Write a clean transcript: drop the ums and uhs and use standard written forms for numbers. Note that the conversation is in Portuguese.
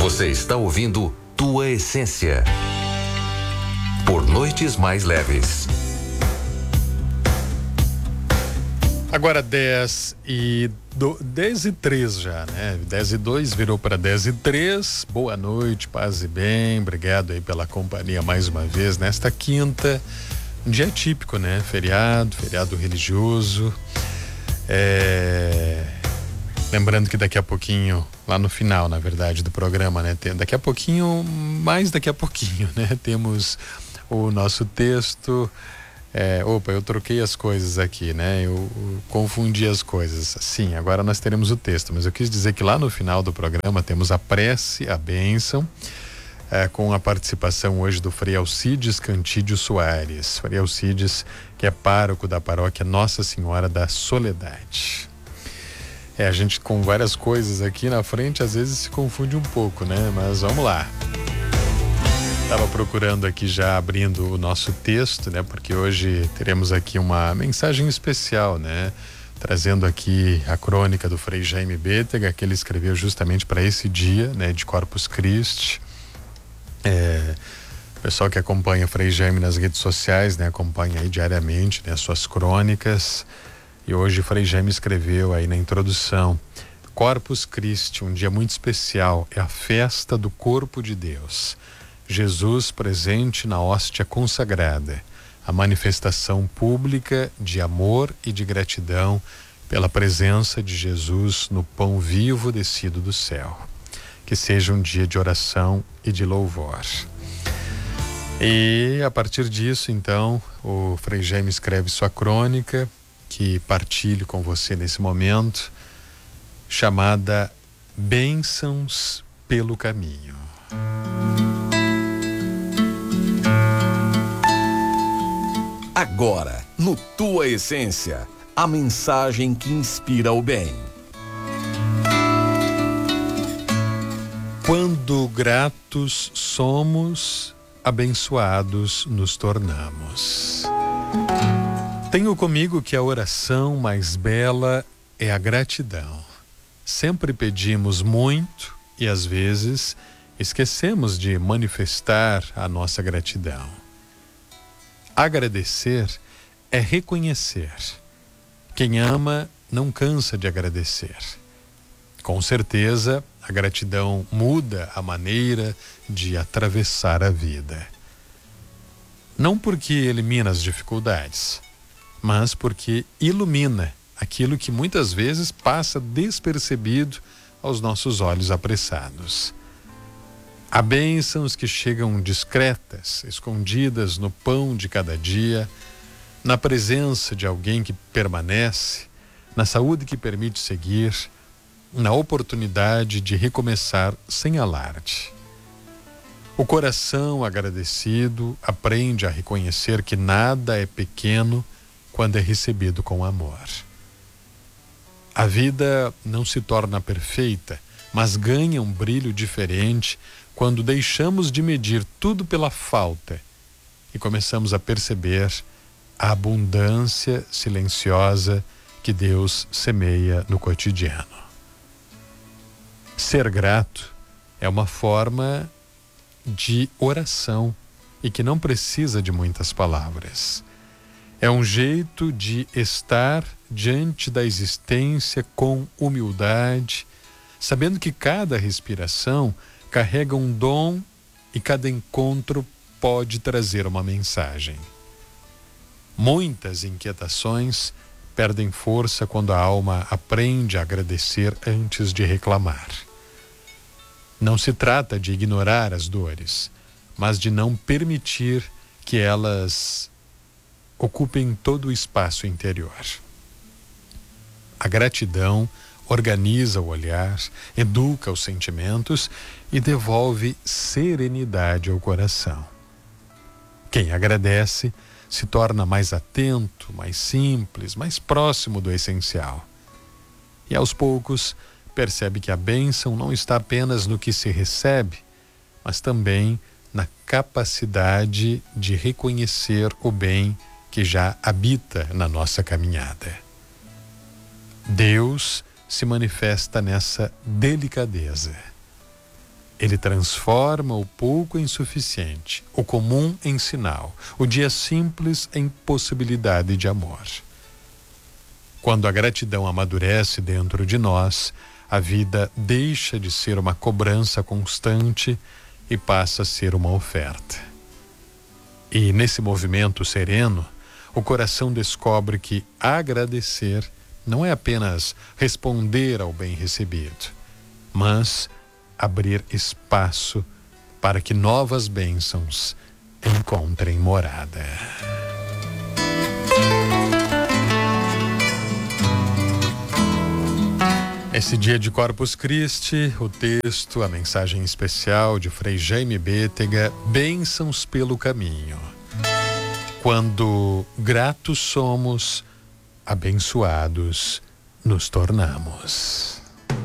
Você está ouvindo Tua Essência. Por noites mais leves. Agora 10:03 já, né? 10:02 virou para 10:03. Boa noite, paz e bem. Obrigado aí pela companhia mais uma vez nesta quinta. Um dia típico, né? Feriado religioso. Lembrando que daqui a pouquinho, lá no final, na verdade, do programa, né? Daqui a pouquinho, né? Temos o nosso texto. Eu troquei as coisas aqui, né? Eu confundi as coisas. Sim, agora nós teremos o texto, mas eu quis dizer que lá no final do programa temos a prece, a bênção, com a participação hoje do Frei Alcides Cantídio Soares. Frei Alcides, que é pároco da paróquia Nossa Senhora da Soledade. A gente com várias coisas aqui na frente, às vezes se confunde um pouco, né? Mas vamos lá. Estava procurando aqui, já abrindo o nosso texto, né? Porque hoje teremos aqui uma mensagem especial, né? Trazendo aqui a crônica do Frei Jaime Bétega, que ele escreveu justamente para esse dia, né? De Corpus Christi. O pessoal que acompanha o Frei Jaime nas redes sociais, né? Acompanha aí diariamente, né? Suas crônicas. E hoje o Frei Jaime escreveu aí na introdução: Corpus Christi, um dia muito especial, é a festa do corpo de Deus. Jesus presente na hóstia consagrada, a manifestação pública de amor e de gratidão pela presença de Jesus no pão vivo descido do céu. Que seja um dia de oração e de louvor. E a partir disso, então, o Frei Jaime escreve sua crônica, que partilho com você nesse momento, chamada Bênçãos pelo Caminho. Agora, no Tua Essência, a mensagem que inspira o bem. Quando gratos somos, abençoados nos tornamos. Tenho comigo que a oração mais bela é a gratidão. Sempre pedimos muito e às vezes esquecemos de manifestar a nossa gratidão. Agradecer é reconhecer. Quem ama não cansa de agradecer. Com certeza, a gratidão muda a maneira de atravessar a vida. Não porque elimina as dificuldades, mas porque ilumina aquilo que muitas vezes passa despercebido aos nossos olhos apressados. Há bênçãos que chegam discretas, escondidas no pão de cada dia, na presença de alguém que permanece, na saúde que permite seguir, na oportunidade de recomeçar sem alarde. O coração agradecido aprende a reconhecer que nada é pequeno quando é recebido com amor. A vida não se torna perfeita, mas ganha um brilho diferente quando deixamos de medir tudo pela falta e começamos a perceber a abundância silenciosa que Deus semeia no cotidiano. Ser grato é uma forma de oração e que não precisa de muitas palavras. É um jeito de estar diante da existência com humildade, sabendo que cada respiração carrega um dom e cada encontro pode trazer uma mensagem. Muitas inquietações perdem força quando a alma aprende a agradecer antes de reclamar. Não se trata de ignorar as dores, mas de não permitir que elas ocupem todo o espaço interior. A gratidão organiza o olhar, educa os sentimentos e devolve serenidade ao coração. Quem agradece se torna mais atento, mais simples, mais próximo do essencial. E aos poucos percebe que a bênção não está apenas no que se recebe, mas também na capacidade de reconhecer o bem que já habita na nossa caminhada. Deus se manifesta nessa delicadeza. Ele transforma o pouco em suficiente, o comum em sinal, o dia simples em possibilidade de amor. Quando a gratidão amadurece dentro de nós, a vida deixa de ser uma cobrança constante e passa a ser uma oferta. E nesse movimento sereno, o coração descobre que agradecer não é apenas responder ao bem recebido, mas abrir espaço para que novas bênçãos encontrem morada. Esse dia de Corpus Christi, o texto, a mensagem especial de Frei Jaime Bétega, bênçãos pelo caminho. Quando gratos somos, abençoados nos tornamos.